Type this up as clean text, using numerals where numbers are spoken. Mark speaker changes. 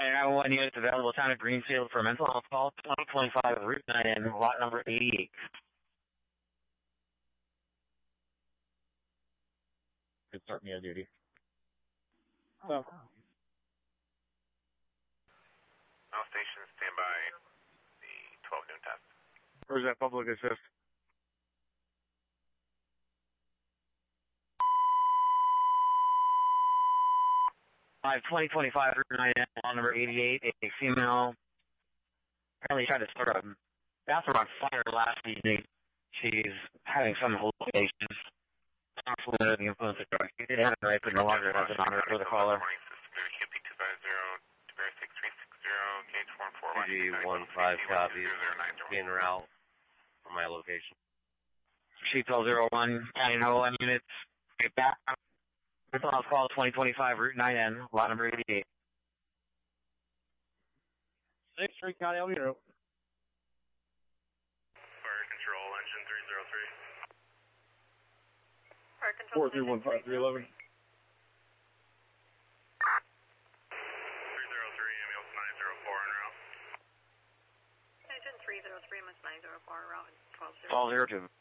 Speaker 1: 911 units available, town of Greenfield for mental health call, 2025 Route 9N, lot number 88. Could start me on duty.
Speaker 2: Oh.
Speaker 3: All stations stand by the 12 noon test.
Speaker 2: Where's that public assist?
Speaker 1: Five 2025 Route 9N, lot number 88, a female apparently tried to start a bathroom on fire last evening. She's having some hallucinations. Possibly under the influence of drugs. She did have it right, but no longer has it on her for the caller.
Speaker 4: G15 copies. En route from my location.
Speaker 1: Sheet 01, County 911 units. Get back. Mental health call 2025 Route 9N, lot number 88.
Speaker 2: 6th Street, County Elmira.
Speaker 3: Fire control, engine 303.
Speaker 5: Fire control.
Speaker 2: 4315 311.
Speaker 3: 303, ambulance 904 en route.
Speaker 5: Engine 303, MS 904, route 1202.
Speaker 1: 1202.